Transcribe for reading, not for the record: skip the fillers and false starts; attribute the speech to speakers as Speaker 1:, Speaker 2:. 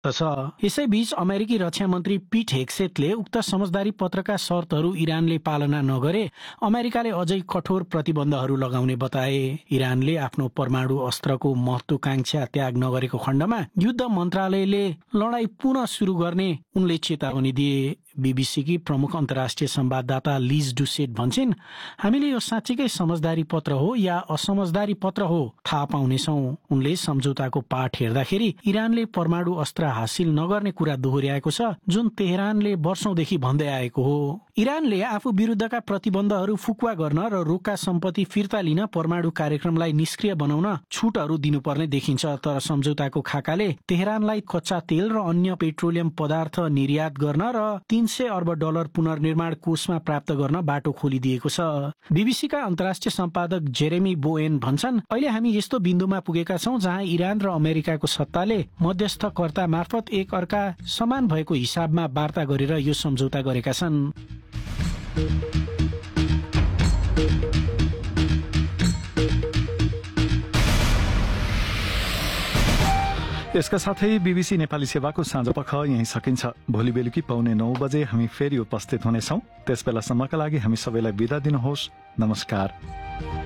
Speaker 1: यसैबीच अमेरिकी रक्षा मन्त्री पीट हेग्सेटले उक्त समझदारी पत्रका शर्तहरू इरानले पालना नगरे अमेरिकाले अझै कठोर प्रतिबन्धहरू लगाउने बताए। इरानले आफ्नो परमाणु अस्त्रको महत्वाकांक्षा त्याग नगरेको खण्डमा युद्ध मन्त्रालयले लडाईँ पुनः सुरु गर्ने उनले चेतावनी दिए। बीबीसीकी प्रमुख अन्तर्राष्ट्रिय संवाददाता लिज डुसेट भन्छन्, हामीले यो साँच्चीकै समझदारी पत्र हो या असमझदारी पत्र हो थाहा पाउनेछौं। उनले सम्झौताको पाठ हेर्दाखेरि इरानले परमाणु अस्त्र हासिल नगर्ने कुरा दोहोर्याएको छ, जुन तेहरानले वर्षौंदेखि भन्दै आएको हो। इरानले आफू विरुद्धका प्रतिबन्धहरू फुकुवा गर्न र रोक्का सम्पत्ति फिर्ता लिन परमाणु कार्यक्रमलाई निष्क्रिय बनाउन छुटहरू दिनुपर्ने देखिन्छ। तर सम्झौताको खाकाले तेहरानलाई कच्चा तेल र अन्य पेट्रोलियम पदार्थ निर्यात गर्न र 300 अर्ब डलर पुनर्निर्माण कोषमा प्राप्त गर्न बाटो खोलिदिएको छ। बीबीसीका अन्तर्राष्ट्रिय सम्पादक जेरेमी बोएन भन्छन्, अहिले हामी यस्तो बिन्दुमा पुगेका छौं जहाँ इरान र अमेरिकाको सत्ताले मध्यस्थकर्ता मार्फत एक अर्का समान भएको हिसाबमा वार्ता गरेर यो सम्झौता गरेका छन्।
Speaker 2: यसका साथै बीबीसी नेपाली सेवाको साँझपख यही सकिन्छ। भोलि बेलुकी 9:15 बजे हामी फेरि उपस्थित हुनेछौं। त्यसबेलासम्मका लागि हामी सबैलाई बिदा दिनुहोस्। नमस्कार।